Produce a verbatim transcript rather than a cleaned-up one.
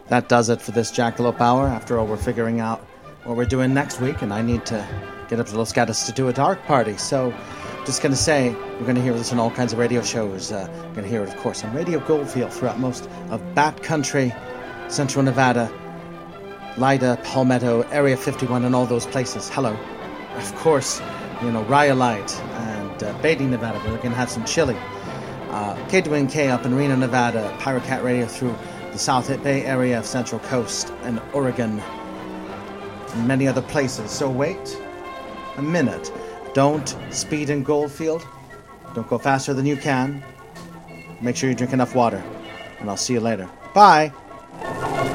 that does it for this Jackalope Hour. After all, we're figuring out what we're doing next week, and I need to get up to Los Gatos to do a dark party. So, just going to say, you're going to hear this on all kinds of radio shows. Uh, you're going to hear it, of course, on Radio Goldfield throughout most of Bat Country, Central Nevada, Lida, Palmetto, Area fifty-one, and all those places. Hello. Of course, you know, Rhyolite and uh, Beatty, Nevada, where we're going to have some chili. Uh, K two N K up in Reno, Nevada, Pirate Cat Radio through the South Bay area of Central Coast and Oregon, and many other places. So wait a minute. Don't speed in Goldfield. Don't go faster than you can. Make sure you drink enough water. And I'll see you later. Bye.